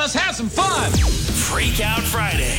let's have some fun. Freak Out Friday.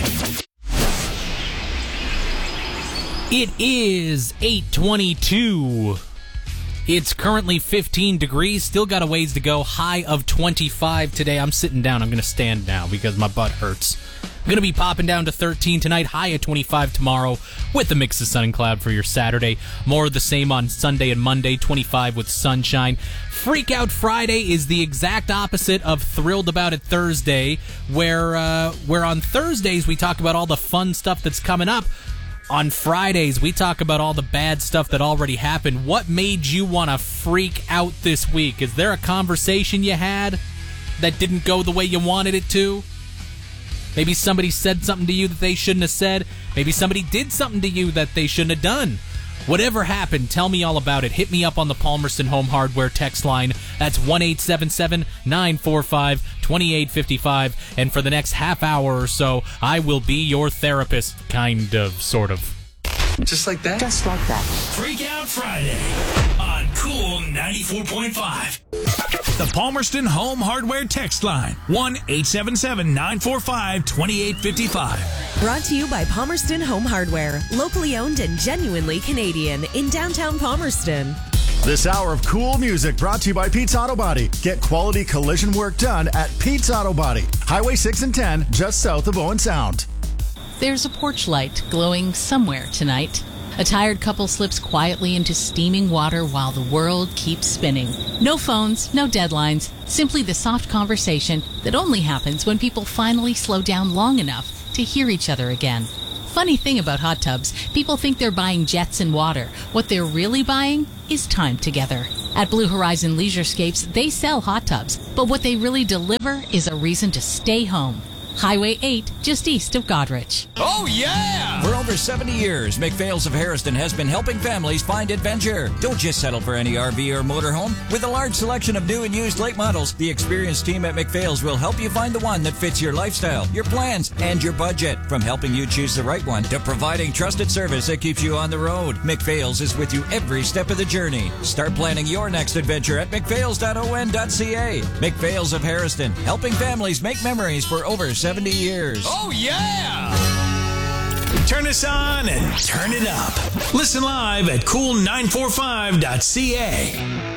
It is 8:22. It's currently 15 degrees. Still got a ways to go. High of 25 today. I'm sitting down. I'm going to stand now because my butt hurts. I'm going to be popping down to 13 tonight. High of 25 tomorrow with a mix of sun and cloud for your Saturday. More of the same on Sunday and Monday. 25 with sunshine. Freak Out Friday is the exact opposite of Thrilled About It Thursday, where on Thursdays we talk about all the fun stuff that's coming up. On Fridays, we talk about all the bad stuff that already happened. What made you want to freak out this week? Is there a conversation you had that didn't go the way you wanted it to? Maybe somebody said something to you that they shouldn't have said. Maybe somebody did something to you that they shouldn't have done. Whatever happened, tell me all about it. Hit me up on the Palmerston Home Hardware text line. That's 1-877-945-2855. And for the next half hour or so, I will be your therapist. Kind of, sort of. Just like that? Just like that. Freak Out Friday on Cool 94.5. The Palmerston Home Hardware text line. 1-877-945-2855. Brought to you by Palmerston Home Hardware. Locally owned and genuinely Canadian in downtown Palmerston. This hour of cool music brought to you by Pete's Auto Body. Get quality collision work done at Pete's Auto Body. Highway 6 and 10, just south of Owen Sound. There's a porch light glowing somewhere tonight. A tired couple slips quietly into steaming water while the world keeps spinning. No phones, no deadlines, simply the soft conversation that only happens when people finally slow down long enough to hear each other again. Funny thing about hot tubs, people think they're buying jets and water. What they're really buying is time together. At Blue Horizon Leisurescapes, they sell hot tubs, but what they really deliver is a reason to stay home. Highway 8, just east of Goderich. Oh, yeah! For over 70 years, McPhails of Harrison has been helping families find adventure. Don't just settle for any RV or motorhome. With a large selection of new and used lake models, the experienced team at McPhails will help you find the one that fits your lifestyle, your plans, and your budget. From helping you choose the right one to providing trusted service that keeps you on the road, McPhails is with you every step of the journey. Start planning your next adventure at mcphails.on.ca. McPhails of Harrison, helping families make memories for over 70 years. Oh, yeah! Turn us on and turn it up. Listen live at cool945.ca.